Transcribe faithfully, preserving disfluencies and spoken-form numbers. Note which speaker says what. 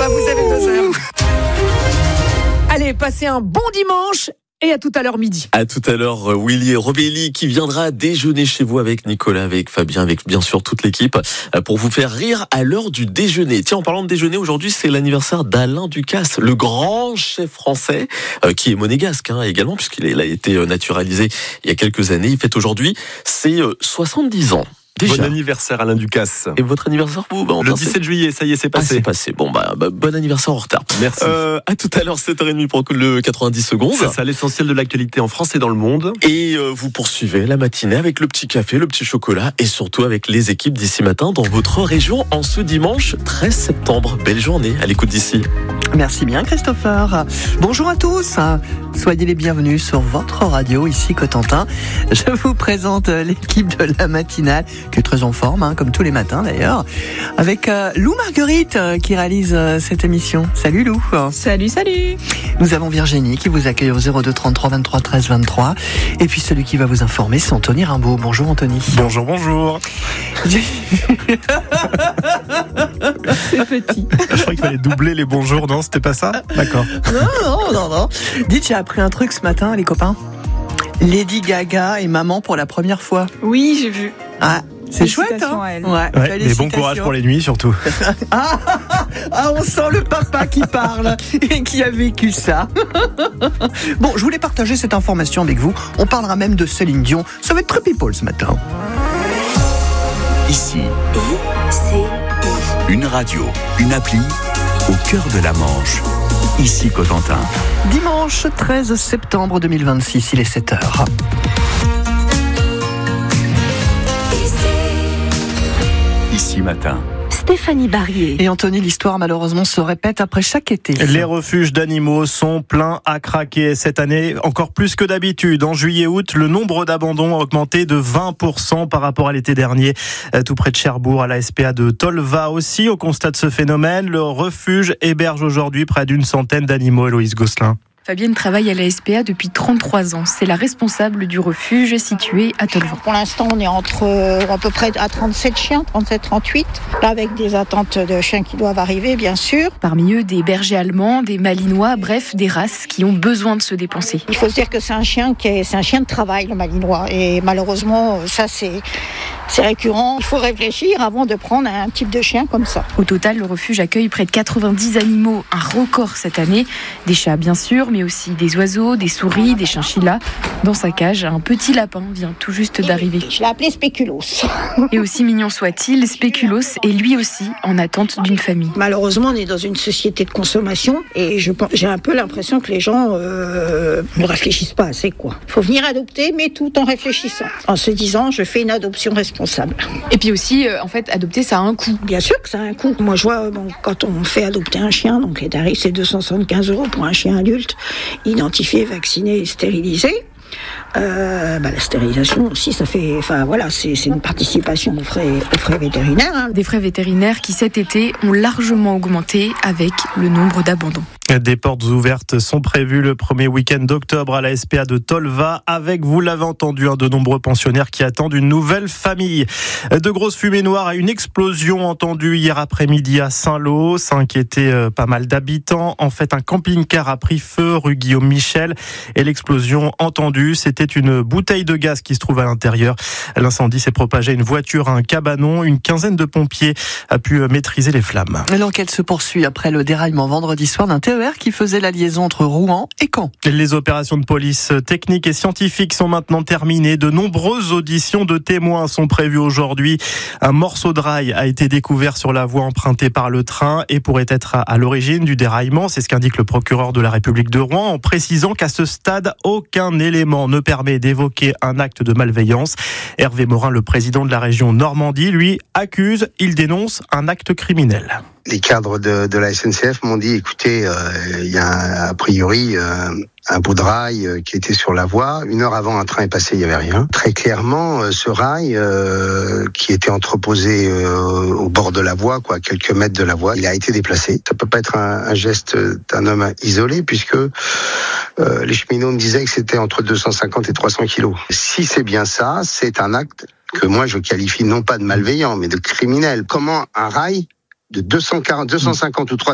Speaker 1: bah vous avez deux heures. Allez, passez un bon dimanche. Et à tout à l'heure midi.
Speaker 2: À tout à l'heure, Willy Robelli qui viendra déjeuner chez vous avec Nicolas, avec Fabien, avec bien sûr toute l'équipe pour vous faire rire à l'heure du déjeuner. Tiens, en parlant de déjeuner, aujourd'hui c'est l'anniversaire d'Alain Ducasse, le grand chef français euh, qui est monégasque hein, également puisqu'il a été naturalisé il y a quelques années. Il fête aujourd'hui ses euh, soixante-dix ans. Déjà.
Speaker 3: Bon anniversaire Alain Ducasse.
Speaker 2: Et votre anniversaire vous bah,
Speaker 3: Le dix-sept juillet, ça y est, c'est passé.
Speaker 2: Ah, c'est passé. Bon bah, bah bon anniversaire en retard.
Speaker 3: Merci.
Speaker 2: Euh, à tout à l'heure sept heures trente pour le quatre-vingt-dix secondes.
Speaker 3: C'est ça, l'essentiel de l'actualité en France et dans le monde.
Speaker 2: Et euh, vous poursuivez la matinée avec le petit café, le petit chocolat et surtout avec les équipes d'ici matin dans votre région en ce dimanche treize septembre. Belle journée à l'écoute d'ici.
Speaker 4: Merci bien Christopher. Bonjour à tous. Soyez les bienvenus sur votre radio ici Cotentin. Je vous présente l'équipe de la matinale qui est très en forme, hein, comme tous les matins d'ailleurs, avec euh, Lou Marguerite euh, qui réalise euh, cette émission. Salut Lou.
Speaker 5: Salut, salut.
Speaker 4: Nous avons Virginie qui vous accueille au zéro deux trente-trois vingt-trois treize vingt-trois. Et puis celui qui va vous informer, c'est Anthony Rimbaud. Bonjour Anthony.
Speaker 3: Bonjour, bonjour.
Speaker 5: C'est petit.
Speaker 3: Je crois qu'il fallait doubler les bonjours, non? C'était pas ça? D'accord.
Speaker 4: Non, non, non, non. Dites, j'ai appris un truc ce matin, les copains. Lady Gaga est maman pour la première fois.
Speaker 5: Oui, j'ai vu.
Speaker 4: Ah, c'est chouette, hein?
Speaker 5: à elle.
Speaker 4: Ouais,
Speaker 3: Ouais, mais bon courage pour les nuits surtout.
Speaker 4: Ah, ah, on sent le papa qui parle et qui a vécu ça. Bon, je voulais partager cette information avec vous. On parlera même de Céline Dion. Ça va être très people ce matin.
Speaker 6: Ici, une radio, une appli au cœur de la Manche. Ici Cotentin.
Speaker 4: Dimanche treize septembre deux mille vingt-six, il est sept heures.
Speaker 6: Ici matin.
Speaker 7: Stéphanie Barrier.
Speaker 4: Et Anthony, l'histoire malheureusement se répète après chaque été.
Speaker 3: Les refuges d'animaux sont pleins à craquer cette année, encore plus que d'habitude. En juillet-août, le nombre d'abandons a augmenté de vingt pour cent par rapport à l'été dernier. Tout près de Cherbourg, à la S P A de Tolva aussi, au constat de ce phénomène, le refuge héberge aujourd'hui près d'une centaine d'animaux. Héloïse Gosselin.
Speaker 8: Fabienne travaille à la S P A depuis trente-trois ans. C'est la responsable du refuge situé à Tolva.
Speaker 9: Pour l'instant, on est entre euh, à peu près à trente-sept chiens, trente-sept trente-huit, là avec des attentes de chiens qui doivent arriver, bien sûr.
Speaker 8: Parmi eux, des bergers allemands, des malinois, bref, des races qui ont besoin de se dépenser.
Speaker 9: Il faut se dire que c'est un chien qui est, c'est un chien de travail, le malinois, et malheureusement, ça c'est c'est récurrent. Il faut réfléchir avant de prendre un type de chien comme ça.
Speaker 8: Au total, le refuge accueille près de quatre-vingt-dix animaux, un record cette année. Des chats, bien sûr, mais aussi des oiseaux, des souris, des chinchillas. Dans sa cage, un petit lapin vient tout juste d'arriver.
Speaker 9: Je l'ai appelé Spéculos.
Speaker 8: Et aussi mignon soit-il, Spéculos est lui aussi en attente d'une famille.
Speaker 9: Malheureusement, on est dans une société de consommation et je, j'ai un peu l'impression que les gens euh, ne réfléchissent pas assez, quoi. Il faut venir adopter, mais tout en réfléchissant. En se disant, je fais une adoption responsable.
Speaker 8: Et puis aussi, euh, en fait, adopter, ça a un coût.
Speaker 9: Bien sûr que ça a un coût. Moi, je vois, bon, quand on fait adopter un chien, donc les tarifs, c'est deux cent soixante-quinze euros pour un chien adulte, identifié, vacciné et stérilisé. Euh, bah, la stérilisation aussi, ça fait, enfin voilà, c'est, c'est une participation aux frais, aux frais vétérinaires. Hein.
Speaker 8: Des frais vétérinaires qui cet été ont largement augmenté avec le nombre d'abandons.
Speaker 3: Des portes ouvertes sont prévues le premier week-end d'octobre à la S P A de Tolva avec, vous l'avez entendu, de nombreux pensionnaires qui attendent une nouvelle famille. De grosses fumées noires et une explosion entendue hier après-midi à Saint-Lô. Ça inquiétait pas mal d'habitants. En fait, un camping-car a pris feu rue Guillaume Michel et l'explosion entendue, c'était une bouteille de gaz qui se trouve à l'intérieur. L'incendie s'est propagé à une voiture, à un cabanon. Une quinzaine de pompiers a pu maîtriser les flammes.
Speaker 4: L'enquête se poursuit après le déraillement vendredi soir d'un T E R qui faisait la liaison entre Rouen et Caen.
Speaker 3: Les opérations de police techniques et scientifiques sont maintenant terminées. De nombreuses auditions de témoins sont prévues aujourd'hui. Un morceau de rail a été découvert sur la voie empruntée par le train et pourrait être à l'origine du déraillement. C'est ce qu'indique le procureur de la République de Rouen en précisant qu'à ce stade, aucun élément ne permet d'évoquer un acte de malveillance. Hervé Morin, le président de la région Normandie, lui accuse, il dénonce un acte criminel.
Speaker 10: Les cadres de, de la S N C F m'ont dit, écoutez, il euh, y a a priori euh, un bout de rail euh, qui était sur la voie. Une heure avant, un train est passé, il n'y avait rien. Très clairement, euh, ce rail euh, qui était entreposé euh, au bord de la voie, quoi, quelques mètres de la voie, il a été déplacé. Ça peut pas être un, un geste d'un homme isolé, puisque euh, les cheminots me disaient que c'était entre deux cent cinquante et trois cents kilos. Si c'est bien ça, c'est un acte que moi je qualifie non pas de malveillant, mais de criminel. Comment un rail de deux cent quarante, deux cent cinquante ou trois